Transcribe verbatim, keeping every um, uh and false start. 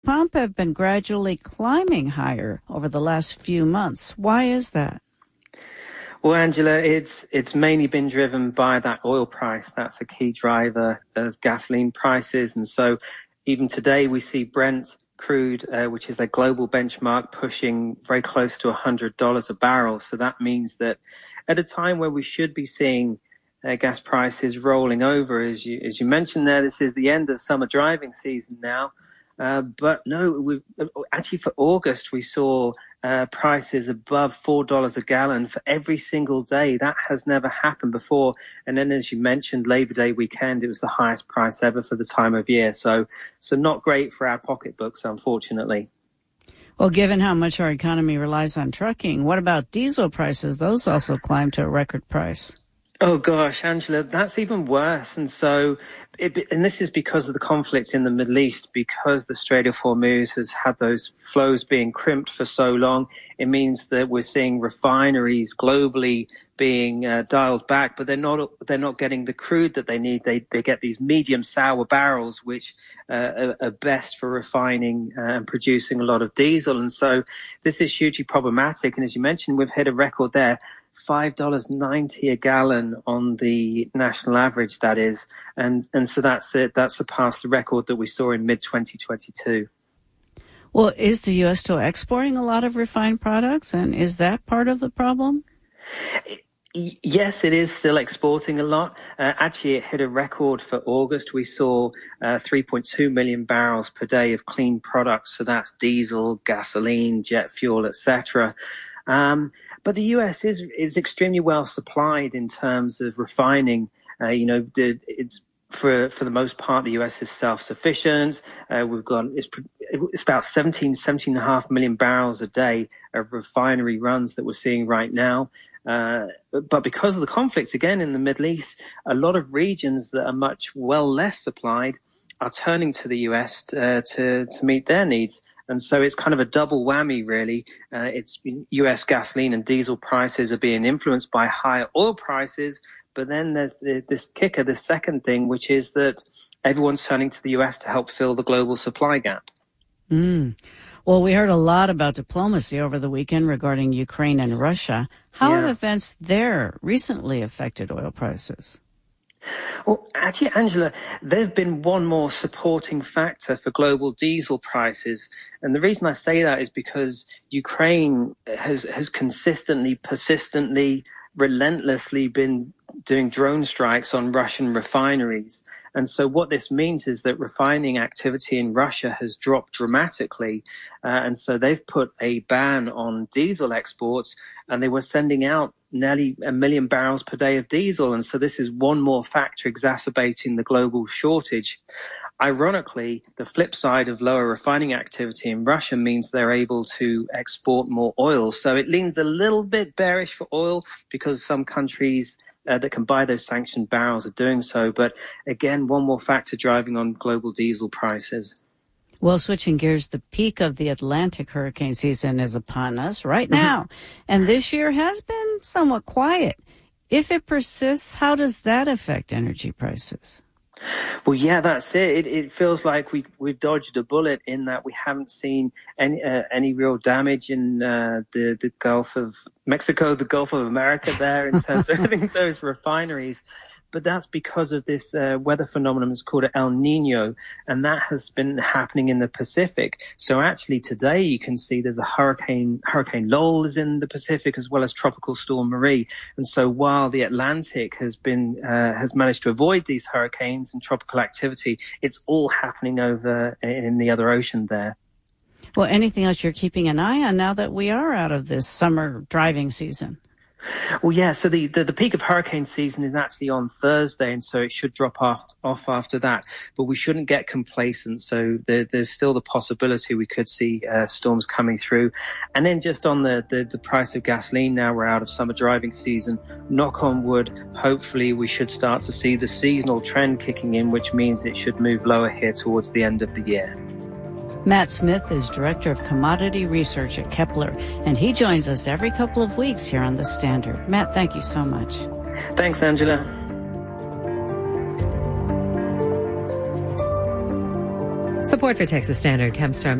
pump have been gradually climbing higher over the last few months. Why is that? Well, Angela, it's it's mainly been driven by that oil price. That's a key driver of gasoline prices. And so even today we see Brent crude, uh, which is their global benchmark, pushing very close to one hundred dollars a barrel. So that means that at a time where we should be seeing uh, gas prices rolling over, as you, as you mentioned there, this is the end of summer driving season now. Uh, but no, we actually for August, we saw uh, prices above four dollars a gallon for every single day. That has never happened before. And then, as you mentioned, Labor Day weekend, it was the highest price ever for the time of year. So, so not great for our pocketbooks, unfortunately. Well, given how much our economy relies on trucking, what about diesel prices? Those also climbed to a record price. Oh, gosh, Angela, that's even worse. And so, it, and this is because of the conflict in the Middle East, because the Strait of Hormuz has had those flows being crimped for so long. It means that we're seeing refineries globally being uh, dialed back, but they're not they're not getting the crude that they need. They they get these medium sour barrels, which uh, are, are best for refining uh, and producing a lot of diesel. And so this is hugely problematic. And as you mentioned, we've hit a record there, five dollars ninety a gallon on the national average, that is. And and so that's it. That surpassed the record that we saw in mid twenty twenty-two. Well, is the U S still exporting a lot of refined products? And is that part of the problem? It, Yes, it is still exporting a lot. Uh, actually, it hit a record for August. We saw uh, three point two million barrels per day of clean products. So that's diesel, gasoline, jet fuel, et cetera. Um, but the U S is is extremely well supplied in terms of refining. Uh, you know, it's for for the most part, the U S is self-sufficient. Uh, we've got it's, it's about seventeen, seventeen and a half million barrels a day of refinery runs that we're seeing right now. Uh, but because of the conflicts, again, in the Middle East, a lot of regions that are much well less supplied are turning to the U S uh, to, to meet their needs. And so it's kind of a double whammy, really. Uh, it's U S gasoline and diesel prices are being influenced by higher oil prices. But then there's the, this kicker, the second thing, which is that everyone's turning to the U S to help fill the global supply gap. Mm. Well, we heard a lot about diplomacy over the weekend regarding Ukraine and Russia. How yeah. have events there recently affected oil prices? Well, actually, Angela, there's been one more supporting factor for global diesel prices. And the reason I say that is because Ukraine has, has consistently, persistently, relentlessly been doing drone strikes on Russian refineries. And so what this means is that refining activity in Russia has dropped dramatically. Uh, and so they've put a ban on diesel exports, and they were sending out nearly a million barrels per day of diesel. And so this is one more factor exacerbating the global shortage. Ironically, the flip side of lower refining activity in Russia means they're able to export more oil. So it leans a little bit bearish for oil because some countries uh, that can buy those sanctioned barrels are doing so. But again, one more factor driving on global diesel prices. Well, switching gears, the peak of the Atlantic hurricane season is upon us right now. And this year has been somewhat quiet. If it persists, how does that affect energy prices? Well, yeah, that's it. It, it feels like we, we've dodged a bullet in that we haven't seen any uh, any real damage in uh, the, the Gulf of Mexico, the Gulf of America there in terms of I think those refineries. But that's because of this uh, weather phenomenon. It's called El Nino, and that has been happening in the Pacific. So actually today you can see there's a hurricane, Hurricane Lowell is in the Pacific, as well as Tropical Storm Marie. And so while the Atlantic has been, uh, has managed to avoid these hurricanes and tropical activity, it's all happening over in the other ocean there. Well, anything else you're keeping an eye on now that we are out of this summer driving season? Well, yeah, so the, the, the peak of hurricane season is actually on Thursday, and so it should drop off, off after that. But we shouldn't get complacent, so there, there's still the possibility we could see uh, storms coming through. And then just on the, the, the price of gasoline, now we're out of summer driving season, knock on wood, hopefully we should start to see the seasonal trend kicking in, which means it should move lower here towards the end of the year. Matt Smith is Director of Commodity Research at Kepler, and he joins us every couple of weeks here on The Standard. Matt, thank you so much. Thanks, Angela. Support for Texas Standard comes from